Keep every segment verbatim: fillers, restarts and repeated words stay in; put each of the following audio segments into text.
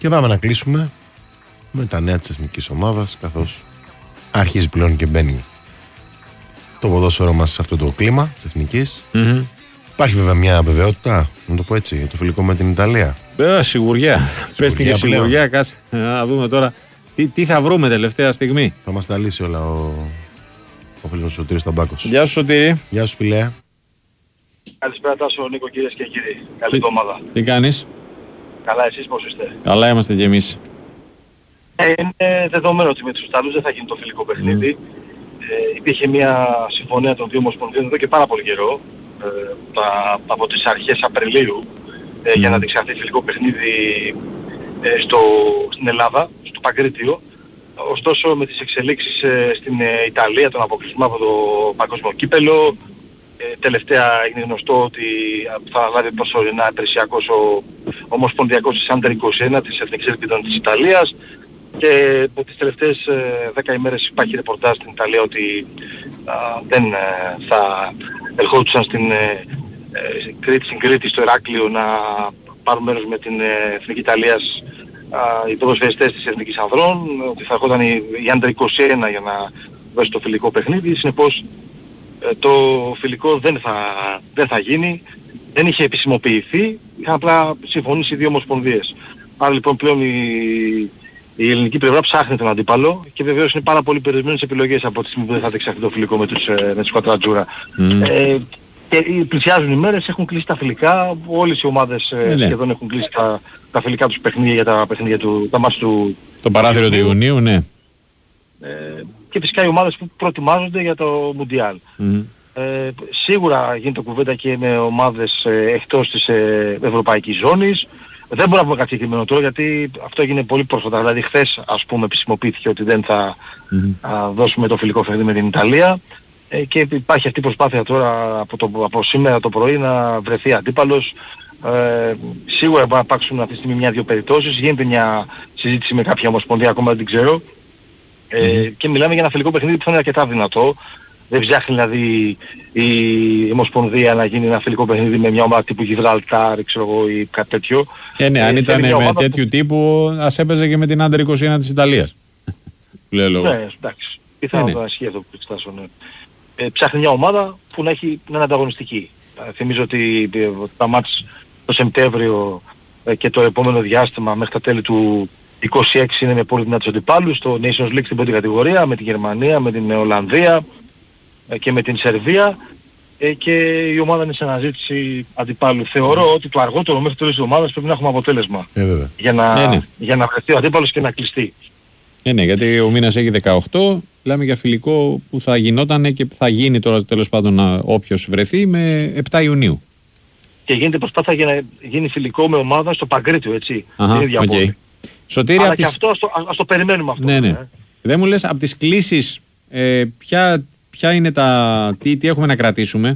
Και πάμε να κλείσουμε με τα νέα της εθνικής ομάδας, καθώς αρχίζει πλέον και μπαίνει το ποδόσφαιρο μας σε αυτό το κλίμα της εθνικής. Mm-hmm. Υπάρχει βέβαια μια βεβαιότητα, να το πω έτσι, για το φιλικό με την Ιταλία. Βέβαια, σιγουριά. Πες την και σιγουριά, κάτσε να δούμε τώρα τι, τι θα βρούμε τελευταία στιγμή. Θα μας τα λύσει όλα ο, ο φίλος Σωτήρης Ταμπάκος. Γεια σου, Σωτήρη. Γεια σου, φιλέ. Καλησπέρα, Τάσο, Νίκο, κυρίες και κύριοι. Καλή εβδομάδα. Τι κάνεις? Καλά, εσείς πώς είστε? Καλά είμαστε κι εμείς. Ε, είναι δεδομένο ότι με τους Ιταλούς δεν θα γίνει το φιλικό παιχνίδι. Mm. Ε, υπήρχε μια συμφωνία των δύο ομοσπονδίων εδώ και πάρα πολύ καιρό, ε, τα, από τις αρχές Απριλίου, ε, mm. για να διεξαχθεί φιλικό παιχνίδι ε, στο, στην Ελλάδα, στο Παγκρίτιο. Ωστόσο, με τις εξελίξεις ε, στην ε, Ιταλία, τον αποκλεισμό από το παγκόσμιο κύπελο, ε, τελευταία είναι γνωστό ότι θα λάβει προσωρινά υπηρεσιακός ο Ομοσπονδιακός της Άντερ είκοσι ένα της Εθνικής Ελπίδων της Ιταλίας, και από τις τελευταίες ε, δέκα ημέρες υπάρχει ρεπορτάζ στην Ιταλία ότι α, δεν ε, θα ερχόντουσαν στην ε, ε, Κρήτη, στην Κρήτη, στο Ηράκλειο, να πάρουν μέρος με την ε, Εθνική Ιταλίας οι ποδοσφαιριστές της Εθνικής Ανδρών, ότι θα ερχόταν η, η Άντερ είκοσι ένα για να δώσει το φιλικό παιχνίδι. Συνεπώς ε, το φιλικό δεν θα, δεν θα γίνει, δεν είχε επισημοποιηθεί, είχαν απλά συμφωνήσει οι δύο ομοσπονδίες. Άρα λοιπόν πλέον η, η ελληνική πλευρά ψάχνει τον αντίπαλο και βεβαίως είναι πάρα πολύ περιορισμένες επιλογές από τη στιγμή που δεν θα διεξαχθεί το φιλικό με τους, με τους Κουατρατζούρα. Mm. Ε, και πλησιάζουν οι μέρες, έχουν κλείσει τα φιλικά, όλες οι ομάδες ε, ναι. σχεδόν έχουν κλείσει τα, τα φιλικά τους παιχνίδια για τα παιχνίδια του, τα μάτς του... Το παράθυρο του Ιουνίου, ναι. Ε, και φυσικά οι ομάδες που προετοιμάζονται για το Μουντιάλ. Mm. Ε, σίγουρα γίνεται κουβέντα και με ομάδες ε, εκτός της ε, ευρωπαϊκής ζώνης. Δεν μπορούμε να πούμε κάτι συγκεκριμένο τώρα, γιατί αυτό έγινε πολύ πρόσφατα. Δηλαδή χθες, ας πούμε, επισημοποιήθηκε ότι δεν θα mm. α, δώσουμε το φιλικό παιχνίδι με την Ιταλία. Ε, και υπάρχει αυτή η προσπάθεια τώρα από, το, από σήμερα το πρωί να βρεθεί αντίπαλος. Ε, σίγουρα μπορεί να υπάρξουν αυτή τη στιγμή μια-δυο περιπτώσεις. Γίνεται μια συζήτηση με κάποια ομοσπονδία, ακόμα δεν την ξέρω. Ε, mm. Και μιλάμε για ένα φιλικό παιχνίδι που θα είναι αρκετά δυνατό. Δεν ψάχνει δηλαδή η Ομοσπονδία να γίνει ένα φιλικό παιχνίδι με μια ομάδα τύπου Γιβραλτάρ, ξέρω εγώ, ή κάτι τέτοιο. Ε, ναι, αν ήταν με τέτοιου που... τύπου, ας έπαιζε και με την Άντερ είκοσι ένα της Ιταλίας. Ναι, εντάξει. Πιθανόν να ισχύει αυτό που εξετάσω, ναι. Ε, ψάχνει μια ομάδα που να, έχει, να είναι ανταγωνιστική. Ε, θυμίζω ότι ε, τα μάτς το Σεπτέμβριο ε, και το επόμενο διάστημα μέχρι τα τέλη του είκοσι έξι είναι με πολύ δυνατούς αντιπάλους, στο Nations League στην πρώτη κατηγορία, με τη Γερμανία, με την Ολλανδία ε, και με την Σερβία, ε, και η ομάδα είναι σε αναζήτηση αντιπάλου. Θεωρώ ότι το αργότερο μέχρι το τέλος της ομάδας πρέπει να έχουμε αποτέλεσμα ε, για, να, ε, ναι. για να βρεθεί ο αντίπαλος και να κλειστεί. Ε, ναι, γιατί ο μήνας έχει δεκαοκτώ, λέμε για φιλικό που θα γινόταν και θα γίνει τώρα τέλος πάντων όποιος βρεθεί με επτά Ιουνίου. Και γίνεται προσπάθεια για να γίνει φιλικό με ομάδα στο Παγκρίτιο, έτσι. Αχα, την ίδια πόλη. Σωτήρη, αλλά τις... και αυτό ας το, ας το περιμένουμε αυτό. Ναι, ναι. Ε. Δεν μου λες από τις κλήσεις ε, ποια, ποια είναι τα... Τι, τι έχουμε να κρατήσουμε?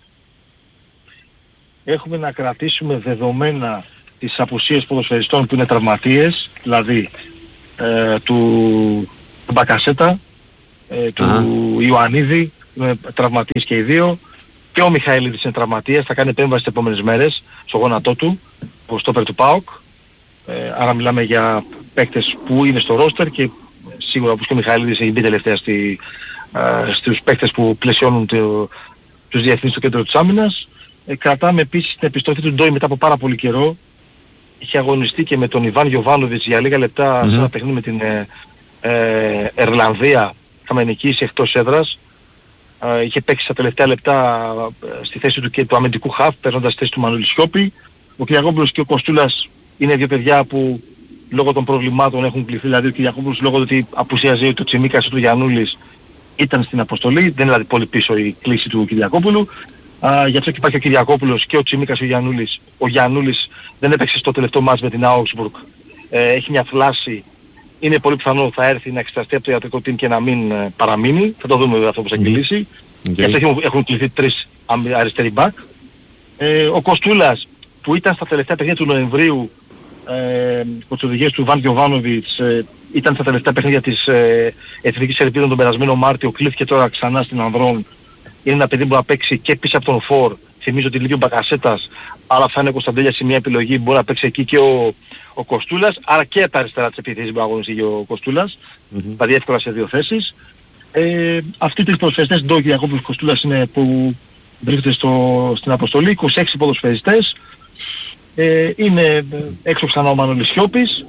Έχουμε να κρατήσουμε δεδομένα τις απουσίες ποδοσφαιριστών που είναι τραυματίες, δηλαδή ε, του, του Μπακασέτα, ε, του Α. Ιωαννίδη, είναι τραυματίες και οι δύο, και ο Μιχαήλιδης είναι τραυματίας, θα κάνει επέμβαση τις επόμενες μέρες στο γόνατό του, ο στόπερ του ΠΑΟΚ. Ε, άρα μιλάμε για παίκτες που είναι στο ρόστερ και σίγουρα όπως και ο Μιχαήλιδης έχει μπει τελευταία στη, ε, στους παίκτες που πλαισιώνουν το, τους διεθνείς στο κέντρο της άμυνας. Ε, κρατάμε επίσης την επιστροφή του Ντόι μετά από πάρα πολύ καιρό. Είχε αγωνιστεί και με τον Ιβάν Γιοβάνοβιτς για λίγα λεπτά mm-hmm. σε ένα παιχνίδι με την ε, ε, Ιρλανδία. Είχαμε νικήσει εκτός έδρας. Ε, είχε παίξει στα τελευταία λεπτά ε, στη θέση του και του αμυντικού χαφ, παίρνοντας θέση του Μανώλη Σιώπη. Ο Κυριακόπουλος και ο Κοστούλας είναι δύο παιδιά που λόγω των προβλημάτων έχουν κληθεί. Δηλαδή ο Κυριακόπουλος λόγω του ότι απουσίαζε το Τσιμίκας του Γιαννούλης ήταν στην αποστολή. Δεν είναι δηλαδή πολύ πίσω η κλήση του Κυριακόπουλου. Uh, γι' αυτό και υπάρχει ο Κυριακόπουλος και ο Τσιμίκας ο Γιαννούλης. Ο Γιαννούλης δεν έπαιξε στο τελευταίο μάτς με την Augsburg. Ε, έχει μια φλάση. Είναι πολύ πιθανό θα έρθει να εξεταστεί από το ιατρικό team και να μην ε, παραμείνει. Θα το δούμε βέβαια αυτό που θα κυλήσει. Okay. Και αυτό έχουν, έχουν κληθεί τρεις αριστεροί μπακ. Ε, ο Κοστούλας που ήταν στα τελευταία παιχνίδια του Νοεμβρίου ε, με τις οδηγίες του Βαν Γιοβάνοβιτς, ε, ήταν στα τελευταία παιχνίδια της ε, Εθνικής Ελπίδων τον περασμένο Μάρτιο, κλείθηκε τώρα ξανά στην Ανδρών. Είναι ένα παιδί που να παίξει και πίσω από τον Φορ. Θυμίζω ότι λείπει ο Μπακασέτας, αλλά θα είναι ο Κωνσταντέλιας σε μια επιλογή. Μπορεί να παίξει εκεί και ο, ο Κοστούλας, άρα και τα αριστερά της επιθέσης που αγωνιστεί ο Κοστούλας, mm-hmm. δηλαδή εύκολα σε δύο θέσεις. Ε, αυτοί οι τρεις ποδοσφαιριστές, Ντόκι, Ιακώβος, Κοστούλας, είναι που βρίσκονται στο, στην αποστολή, είκοσι έξι ποδοσφαιριστές. Ε, είναι έξω ξανά ο Μανώλης Σιώπης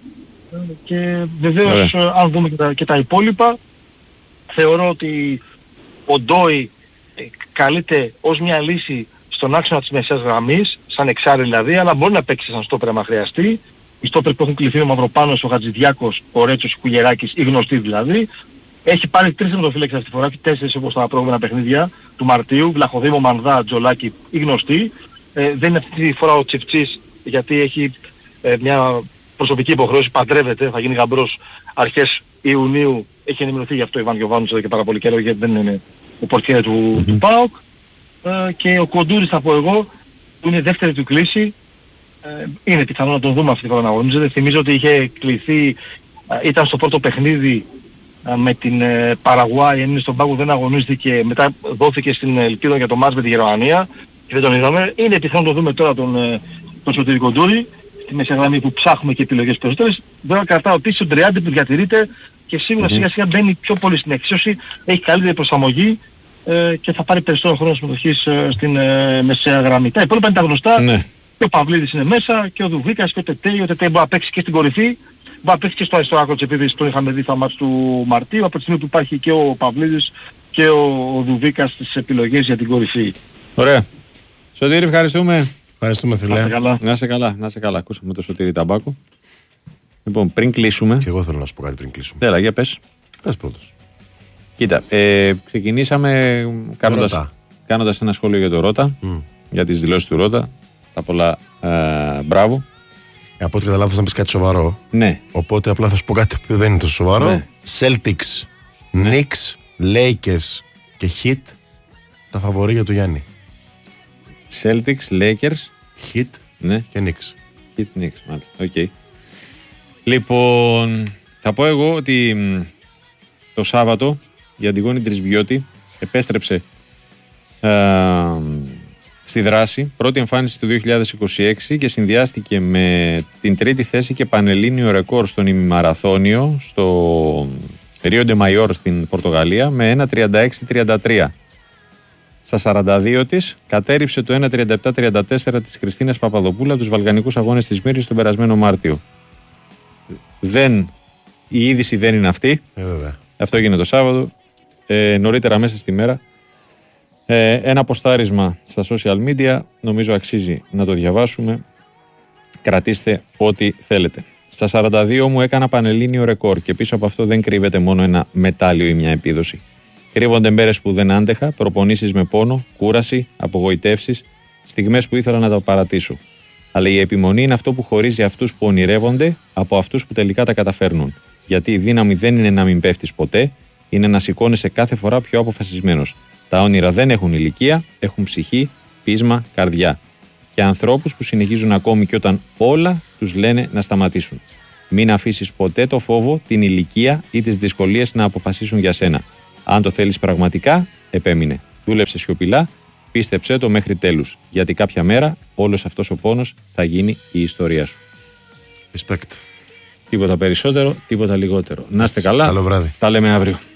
και βεβαίως yeah. αν δούμε και τα, και τα υπόλοιπα, θεωρώ ότι ο Ντόι καλείται ως μια λύση στον άξονα της μεσαίας γραμμής, σαν εξάρι δηλαδή, αλλά μπορεί να παίξει σαν στόπερ άμα χρειαστεί. Οι στόπερ που έχουν κληθεί ο Μαυροπάνος, ο Χατζηδιάκος, ο Ρέτσος, ο Κουγεράκης, οι γνωστοί δηλαδή. Έχει πάρει τρεις τερματοφύλακες αυτή τη φορά και τέσσερις όπως τα προηγούμενα παιχνίδια του Μαρτίου. Βλαχοδήμο, Μανδά, Τζολάκη, οι γνωστοί. Ε, δεν είναι αυτή τη φορά ο Τσιφτσής γιατί έχει ε, μια προσωπική υποχρέωση, παντρεύεται, θα γίνει γαμπρός αρχές Ιουνίου. Έχει ενημερωθεί γι' αυτό ο Ιβάν Γιωβάνος εδώ και πάρα πολύ καιρό γιατί δεν είναι ο πορτιέρ του, mm-hmm. του ΠΑΟΚ. Ε, και ο Κοντούρης θα πω εγώ που είναι δεύτερη του κλίση. Ε, είναι πιθανό να τον δούμε αυτή τη φορά να αγωνίζεται. Θυμίζω ότι είχε κληθεί, ε, ήταν στο πρώτο παιχνίδι ε, με την ε, Παραγουάη, είναι στον πάγκο, δεν αγωνίστηκε, μετά δόθηκε στην Ελπίδα για το μάτς με τη Γερμανία και δεν τον είδαμε. Είναι πιθανό να τον δούμε τώρα τον, ε, τον Σωτήρη Κοντούρη, στη μεσαία γραμμή που ψάχνουμε και επιλογές περισσότερες. Βέβαια κρατάω πίσω τον τριάντα που διατηρείται και σίγουρα σιγά σιγά μπαίνει πιο πολύ στην εξίσωση, έχει καλύτερη προσαρμογή ε, και θα πάρει περισσότερο χρόνο συμμετοχής ε, στην ε, μεσαία γραμμή. Τα υπόλοιπα είναι τα γνωστά. Ναι. Και ο Παυλίδης είναι μέσα και ο Δουβίκας και ο Τετέι. Ο Τετέι μπορεί να παίξει και στην κορυφή, μπορεί να παίξει και στο αριστερό άκρο της επίθεσης, το είχαμε δει στα μάτς του Μαρτίου, από τη στιγμή που υπάρχει και ο Παυλίδης και ο, ο Δουβίκας στις επιλογές για την κορυφή. Ωραία. Σωτήρη, ευχαριστούμε. Ευχαριστούμε φίλε. Να σε καλά. Να σε καλά, να σε καλά. Ακούσαμε το Σωτήρη Ταμπάκο. Λοιπόν, πριν κλείσουμε. Και εγώ θέλω να σου πω κάτι πριν κλείσουμε. Έλα, για πες. Πες πρώτος. Κοίτα, ε, ξεκινήσαμε κάνοντας, κάνοντας ένα σχόλιο για το Ρώτα, mm. για τις δηλώσεις του Ρώτα. Τα πολλά ε, μπράβο. Ε, από ό,τι καταλάβω θα να πεις κάτι σοβαρό. Ναι. Οπότε απλά θα σου πω κάτι που δεν είναι τόσο σοβαρό. Ναι. Celtics, ναι. Knicks, Lakers και Heat τα φαβορί για το Γιάννη. Celtics, Lakers, Heat ναι. και Knicks. Heat, Knicks, μάλιστα. Οκ. Okay. Λοιπόν, θα πω εγώ ότι το Σάββατο η Αντιγόνη Τρισβιώτη επέστρεψε ε, στη δράση, πρώτη εμφάνιση του δύο χιλιάδες είκοσι έξι και συνδυάστηκε με την τρίτη θέση και πανελλήνιο ρεκόρ στον ημιμαραθώνιο στο Ρίο ντε Μαϊόρ στην Πορτογαλία με ένα τριάντα έξι τριάντα τρία. Στα σαράντα δύο της κατέρριψε το ένα τριάντα επτά τριάντα τέσσερα της Χριστίνας Παπαδοπούλα τους Βαλκανικούς Αγώνες της Μύρνης τον περασμένο Μάρτιο. Δεν, η είδηση δεν είναι αυτή. Ε, βέβαια. Αυτό έγινε το Σάββατο. Ε, νωρίτερα μέσα στη μέρα. Ε, ένα ποστάρισμα στα social media. Νομίζω αξίζει να το διαβάσουμε. Κρατήστε ό,τι θέλετε. Στα σαράντα δύο μου έκανα πανελλήνιο ρεκόρ και πίσω από αυτό δεν κρύβεται μόνο ένα μετάλλιο ή μια επίδοση. Κρύβονται μέρες που δεν άντεχα, προπονήσεις με πόνο, κούραση, απογοητεύσεις, στιγμές που ήθελα να τα παρατήσω. Αλλά η επιμονή είναι αυτό που χωρίζει αυτούς που ονειρεύονται από αυτούς που τελικά τα καταφέρνουν. Γιατί η δύναμη δεν είναι να μην πέφτεις ποτέ, είναι να σηκώνεσαι κάθε φορά πιο αποφασισμένος. Τα όνειρα δεν έχουν ηλικία, έχουν ψυχή, πείσμα, καρδιά. Και ανθρώπους που συνεχίζουν ακόμη και όταν όλα τους λένε να σταματήσουν. Μην αφήσεις ποτέ το φόβο, την ηλικία ή τις δυσκολίες να αποφασίσουν για σένα. Αν το θέλεις πραγματικά, επέμεινε. Δούλεψε σιωπηλά, πίστεψέ το μέχρι τέλους. Γιατί κάποια μέρα όλος αυτός ο πόνος θα γίνει η ιστορία σου. Respect. Τίποτα περισσότερο, τίποτα λιγότερο. Να είστε καλά. Καλό βράδυ. Τα λέμε αύριο.